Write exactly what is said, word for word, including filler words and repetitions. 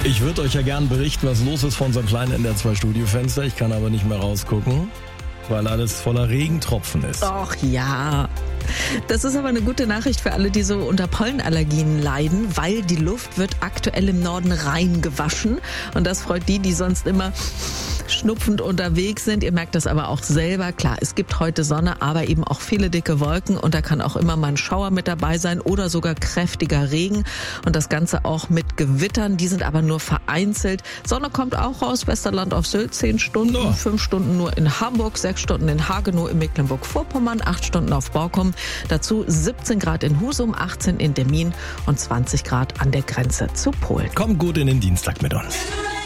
Ich würde euch ja gern berichten, was los ist vor unserem kleinen N D R zwei Studiofenster. Ich kann aber nicht mehr rausgucken, weil alles voller Regentropfen ist. Och ja. Das ist aber eine gute Nachricht für alle, die so unter Pollenallergien leiden, weil die Luft wird aktuell im Norden rein gewaschen. Und das freut die, die sonst immer schnupfend unterwegs sind. Ihr merkt das aber auch selber. Klar, es gibt heute Sonne, aber eben auch viele dicke Wolken. Und da kann auch immer mal ein Schauer mit dabei sein oder sogar kräftiger Regen. Und das Ganze auch mit Gewittern. Die sind aber nur vereinzelt. Sonne kommt auch raus, Westerland auf Sylt, zehn Stunden, No. fünf Stunden nur in Hamburg, sechs Stunden in Hagenow in Mecklenburg-Vorpommern, acht Stunden auf Borkum. Dazu siebzehn Grad in Husum, achtzehn in Demmin und zwanzig Grad an der Grenze zu Polen. Kommt gut in den Dienstag mit uns.